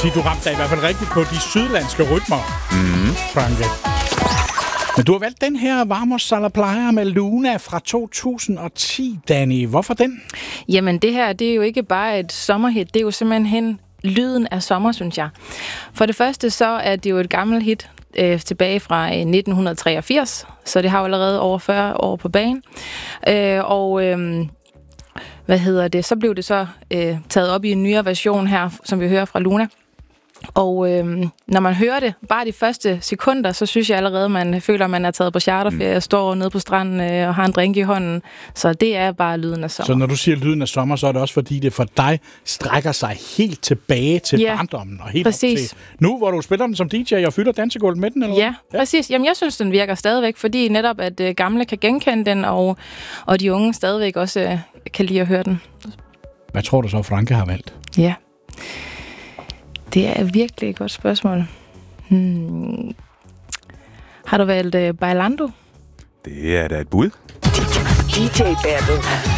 sige, du ramte dig i hvert fald rigtigt på de sydlandske rytmer, Franke. Men du har valgt den her Vamos a la Playa med Luna fra 2010, Danny. Hvorfor den? Jamen, det her, det er jo ikke bare et sommerhit. Det er jo simpelthen lyden af sommer, synes jeg. For det første, så er det jo et gammelt hit tilbage fra 1983. Så det har jo allerede over 40 år på banen. Så blev det så taget op i en nyere version her, som vi hører fra Luna. Og når man hører det, bare de første sekunder, så synes jeg allerede, man føler, at man er taget på charterferie og står nede på stranden og har en drink i hånden. Så det er bare lyden af sommer. Så når du siger lyden af sommer, så er det også fordi, det for dig strækker sig helt tilbage til barndommen og helt præcis. Op til nu, hvor du spiller den som DJ og fylder dansegulvet med den, eller ja, præcis. Jamen, jeg synes, den virker stadigvæk, fordi netop, at gamle kan genkende den, og de unge stadigvæk også kan lide at høre den. Hvad tror du så, Franke har valgt? Ja. Det er virkelig et godt spørgsmål. Har du valgt Bailando? Det er da et bud. DJ Battle.